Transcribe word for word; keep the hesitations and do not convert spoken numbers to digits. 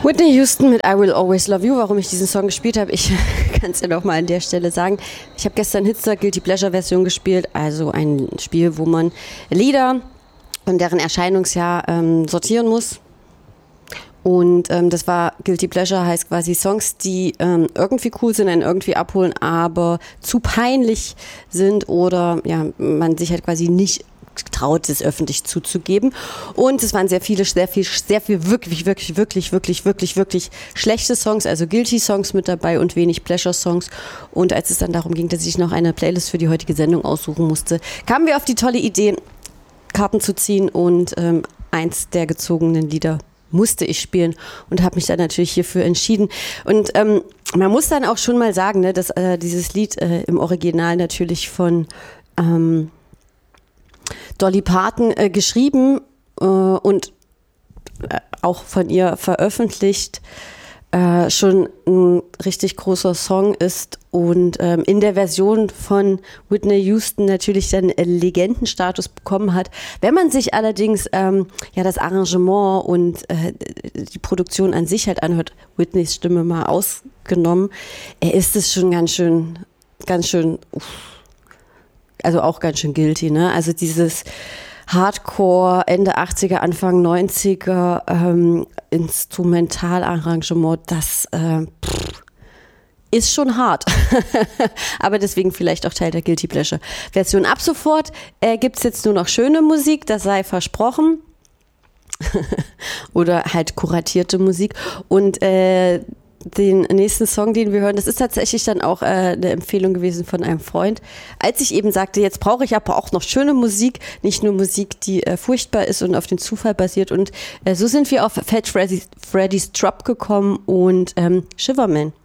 Whitney Houston mit I Will Always Love You. Warum ich diesen Song gespielt habe, ich kann es ja noch mal an der Stelle sagen. Ich habe gestern Hitster Guilty Pleasure Version gespielt, also ein Spiel, wo man Lieder und deren Erscheinungsjahr ähm, sortieren muss. Und ähm, das war Guilty Pleasure, heißt quasi Songs, die ähm, irgendwie cool sind, einen irgendwie abholen, aber zu peinlich sind oder ja, man sich halt quasi nicht traut, es öffentlich zuzugeben. Und es waren sehr viele, sehr viel, sehr viel wirklich, wirklich, wirklich, wirklich, wirklich, wirklich schlechte Songs, also Guilty-Songs mit dabei und wenig Pleasure-Songs. Und als es dann darum ging, dass ich noch eine Playlist für die heutige Sendung aussuchen musste, kamen wir auf die tolle Idee, Karten zu ziehen und ähm, eins der gezogenen Lieder musste ich spielen und habe mich dann natürlich hierfür entschieden. Und ähm, man muss dann auch schon mal sagen, ne, dass äh, dieses Lied äh, im Original natürlich von ähm, Dolly Parton äh, geschrieben äh, und äh, auch von ihr veröffentlicht äh, schon ein richtig großer Song ist und ähm, in der Version von Whitney Houston natürlich dann äh, Legendenstatus bekommen hat. Wenn man sich allerdings ähm, ja das Arrangement und äh, die Produktion an sich halt anhört, Whitneys Stimme mal ausgenommen, äh, ist es schon ganz schön, ganz schön uff, also auch ganz schön guilty, ne? Also dieses Hardcore, Ende achtziger, Anfang neunziger ähm, Instrumentalarrangement, das äh, pff, ist schon hart. Aber deswegen vielleicht auch Teil der Guilty Pleasure Version. Ab sofort äh, gibt es jetzt nur noch schöne Musik, das sei versprochen. Oder halt kuratierte Musik. Und äh, den nächsten Song, den wir hören, das ist tatsächlich dann auch äh, eine Empfehlung gewesen von einem Freund. Als ich eben sagte, jetzt brauche ich aber auch noch schöne Musik, nicht nur Musik, die äh, furchtbar ist und auf den Zufall basiert. Und äh, so sind wir auf Fat Freddy's, Freddy's Drop gekommen und ähm, Shiverman.